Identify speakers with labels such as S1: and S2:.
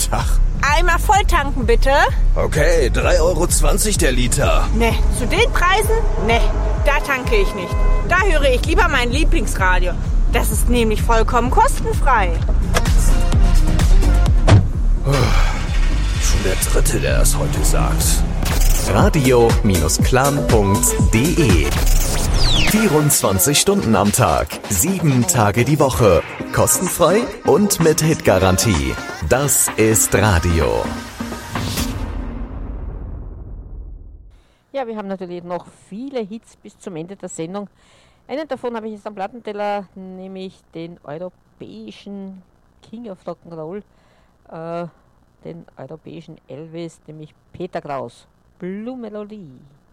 S1: Tag.
S2: Einmal voll tanken, bitte.
S1: Okay, 3,20 € der Liter.
S2: Ne, zu den Preisen? Ne, da tanke ich nicht. Da höre ich lieber mein Lieblingsradio. Das ist nämlich vollkommen kostenfrei.
S1: Schon der Dritte, der das heute sagt.
S3: Radio-clan.de 24 Stunden am Tag, 7 Tage die Woche. Kostenfrei und mit Hitgarantie. Das ist Radio.
S4: Ja, wir haben natürlich noch viele Hits bis zum Ende der Sendung. Einen davon habe ich jetzt am Plattenteller, nämlich den europäischen King of Rock'n'Roll, den europäischen Elvis, nämlich Peter Kraus. Blue Melodie.